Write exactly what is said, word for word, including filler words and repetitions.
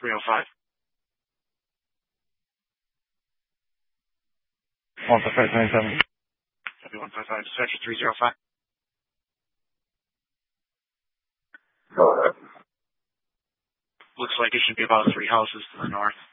three oh five. one five five nine seven. Copy one five five, dispatcher three oh five. Go ahead. Looks like it should be about three houses to the north.